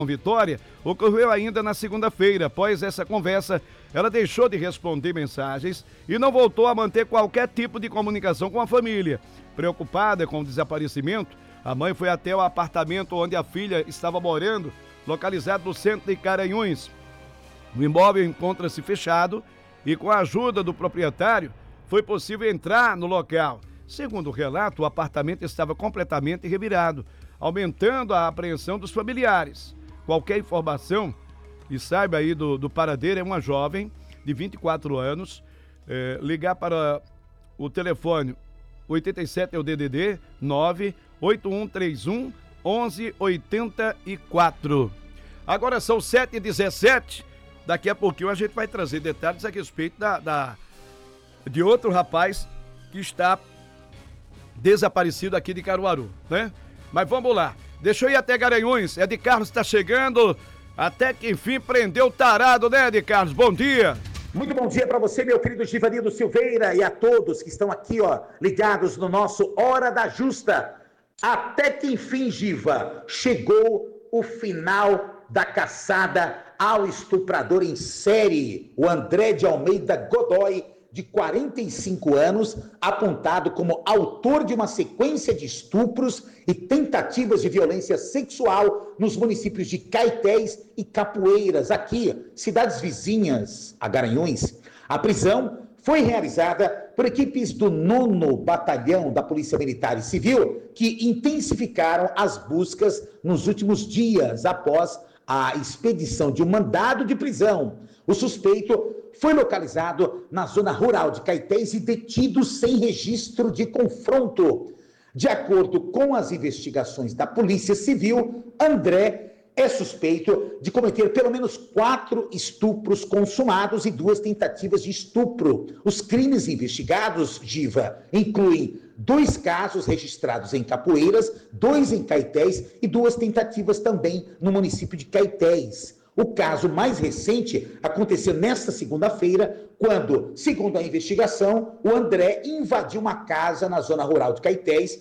Vitória ocorreu ainda na segunda-feira. Após essa conversa, ela deixou de responder mensagens e não voltou a manter qualquer tipo de comunicação com a família. Preocupada com o desaparecimento, a mãe foi até o apartamento onde a filha estava morando, localizado no centro de Garanhuns. O imóvel encontra-se fechado e, com a ajuda do proprietário, foi possível entrar no local. Segundo o relato, o apartamento estava completamente revirado, aumentando a apreensão dos familiares. Qualquer informação e saiba aí do paradeiro, é uma jovem de 24 anos, ligar para o telefone 87 é o DDD 98131 1184. Agora são 7h17, daqui a pouquinho a gente vai trazer detalhes a respeito de outro rapaz que está desaparecido aqui de Caruaru, né? Mas vamos lá. Deixa eu ir até Garanhuns. Ed Carlos está chegando. Até que enfim prendeu o tarado, né, Ed Carlos? Bom dia. Muito bom dia para você, meu querido Givanildo Silveira, e a todos que estão aqui, ligados no nosso Hora da Justa. Até que enfim, Giva, chegou o final da caçada ao estuprador em série, o André de Almeida Godoy, de 45 anos, apontado como autor de uma sequência de estupros e tentativas de violência sexual nos municípios de Caetés e Capoeiras, aqui, cidades vizinhas a Garanhuns. A prisão foi realizada por equipes do 9º Batalhão da Polícia Militar e Civil, que intensificaram as buscas nos últimos dias após a expedição de um mandado de prisão. O suspeito foi localizado na zona rural de Caetés e detido sem registro de confronto. De acordo com as investigações da Polícia Civil, André é suspeito de cometer pelo menos 4 estupros consumados e 2 tentativas de estupro. Os crimes investigados, Giva, incluem 2 casos registrados em Capoeiras, 2 em Caetés e 2 tentativas também no município de Caetés. O caso mais recente aconteceu nesta segunda-feira, quando, segundo a investigação, o André invadiu uma casa na zona rural de Caetés,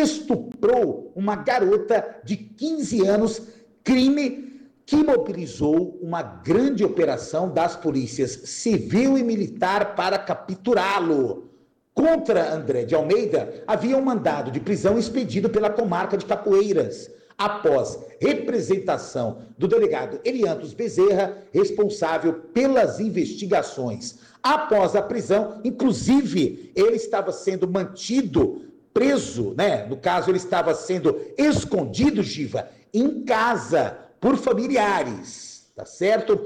estuprou uma garota de 15 anos, crime que mobilizou uma grande operação das polícias civil e militar para capturá-lo. Contra André de Almeida, havia um mandado de prisão expedido pela comarca de Capoeiras, após representação do delegado Eliantos Bezerra, responsável pelas investigações. Após a prisão, inclusive, ele estava sendo mantido preso, né? No caso, ele estava sendo escondido, Giva, em casa por familiares, tá certo?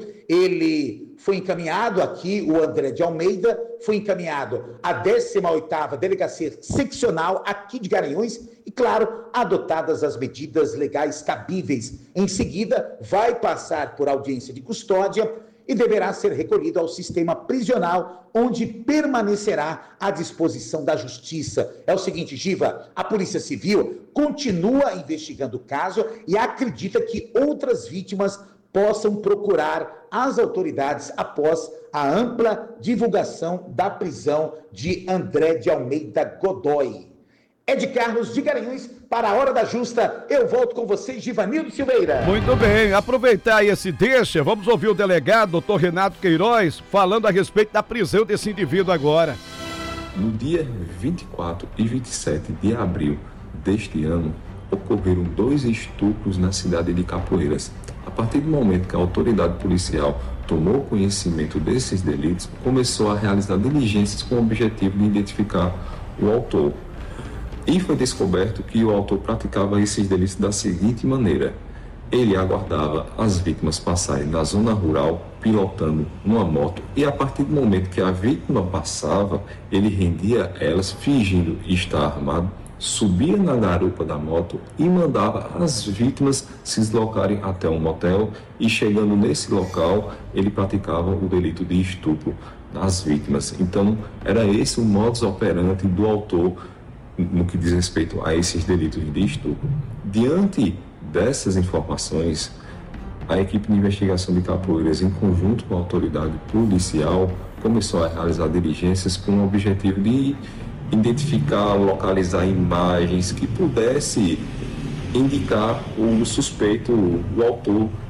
Ele foi encaminhado aqui, o André de Almeida, foi encaminhado à 18ª Delegacia Seccional aqui de Garanhuns e, claro, adotadas as medidas legais cabíveis. Em seguida, vai passar por audiência de custódia e deverá ser recolhido ao sistema prisional, onde permanecerá à disposição da Justiça. É o seguinte, Giva, a Polícia Civil continua investigando o caso e acredita que outras vítimas possam procurar as autoridades após a ampla divulgação da prisão de André de Almeida Godoy. Ed Carlos de Garanhuns, para a Hora da Justa, eu volto com vocês, Givanildo Silveira. Muito bem, aproveitar aí esse deixa, vamos ouvir o delegado, doutor Renato Queiroz, falando a respeito da prisão desse indivíduo agora. No dia 24 e 27 de abril deste ano, ocorreram 2 estupros na cidade de Capoeiras. A partir do momento que a autoridade policial tomou conhecimento desses delitos, começou a realizar diligências com o objetivo de identificar o autor. E foi descoberto que o autor praticava esses delitos da seguinte maneira: ele aguardava as vítimas passarem na zona rural, pilotando uma moto, e a partir do momento que a vítima passava, ele rendia elas, fingindo estar armado, subia na garupa da moto e mandava as vítimas se deslocarem até um motel, e chegando nesse local, ele praticava o delito de estupro das vítimas. Então, era esse o modus operandi do autor no que diz respeito a esses delitos de estupro. Diante dessas informações, a equipe de investigação de Capoeiras, em conjunto com a autoridade policial, começou a realizar diligências com o objetivo de identificar, localizar imagens que pudesse indicar o suspeito, o autor